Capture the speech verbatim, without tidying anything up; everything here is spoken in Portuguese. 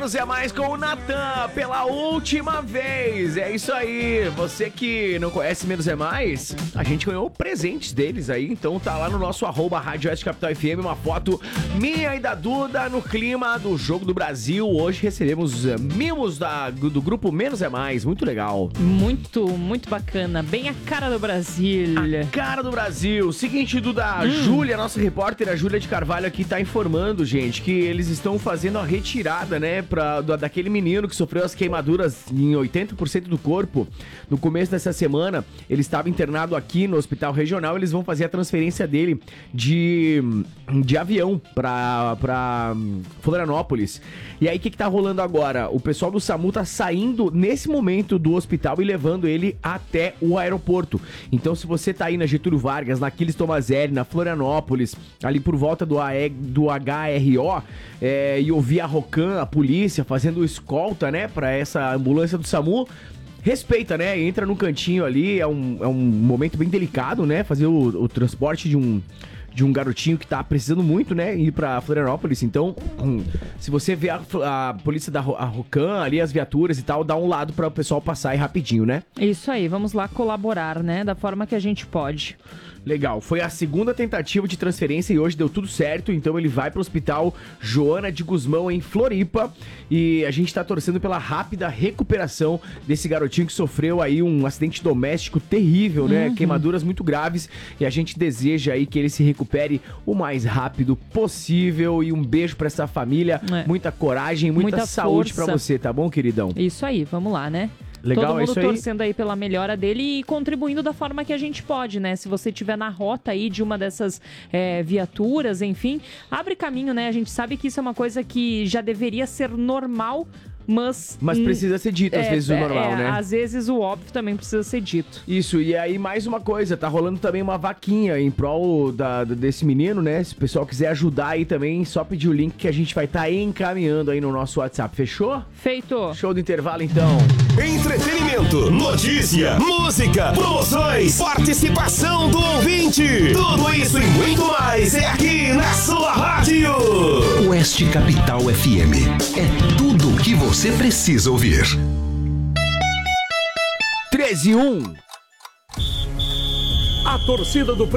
Menos é Mais com o Natan, pela última vez. É isso aí. Você que não conhece Menos é Mais, a gente ganhou presentes deles aí. Então tá lá no nosso arroba Rádio Oeste Capital F M, uma foto minha e da Duda no clima do Jogo do Brasil. Hoje recebemos uh, mimos da, do grupo Menos é Mais. Muito legal. Muito, muito bacana. Bem a cara do Brasil. A cara do Brasil. Seguinte, Duda, a hum. Júlia, nossa repórter, a Júlia de Carvalho aqui tá informando, gente, que eles estão fazendo a retirada, né, pra, da, daquele menino que sofreu as queimaduras em oitenta por cento do corpo. No começo dessa semana, ele estava internado aqui no Hospital Regional. Eles vão fazer a transferência dele de, de avião pra, pra Florianópolis. E aí, o que que tá rolando agora? O pessoal do SAMU tá saindo nesse momento do hospital e levando ele até o aeroporto. Então, se você tá aí na Getúlio Vargas, na Aquiles Tomazelli, na Florianópolis, ali por volta do, A E, do H R O, é, e ouvir a Rocan, a polícia, fazendo escolta, né, pra essa ambulância do SAMU, respeita, né? Entra no cantinho ali, é um, é um momento bem delicado, né? Fazer o, o transporte de um, de um garotinho que tá precisando muito, né? Ir pra Florianópolis. Então, hum, se você vê a, a polícia da a Rocan ali, as viaturas e tal, dá um lado para o pessoal passar aí rapidinho, né? Isso aí, vamos lá colaborar, né? Da forma que a gente pode. Legal, foi a segunda tentativa de transferência e hoje deu tudo certo, então ele vai pro Hospital Joana de Guzmão em Floripa e a gente tá torcendo pela rápida recuperação desse garotinho que sofreu aí um acidente doméstico terrível, né? Uhum. Queimaduras muito graves, e a gente deseja aí que ele se recupere o mais rápido possível. E um beijo pra essa família, é. muita coragem, muita, muita saúde força pra você, tá bom, queridão? Isso aí, vamos lá, né? Legal, todo mundo isso torcendo aí. aí pela melhora dele e contribuindo da forma que a gente pode, né? Se você estiver na rota aí de uma dessas é, viaturas, enfim, abre caminho, né? A gente sabe que isso é uma coisa que já deveria ser normal, mas... Mas precisa ser dito, às é, vezes, o normal, é, né? Às vezes o óbvio também precisa ser dito. Isso, e aí mais uma coisa, tá rolando também uma vaquinha em prol da, desse menino, né? Se o pessoal quiser ajudar aí também, só pedir o link que a gente vai estar tá encaminhando aí no nosso WhatsApp, fechou? Feito! Show do intervalo, então. Entretenimento, notícia, música, promoções, participação do ouvinte. Tudo isso e muito mais é aqui na sua rádio. Oeste Capital F M. É tudo o que você precisa ouvir. treze e um. A torcida do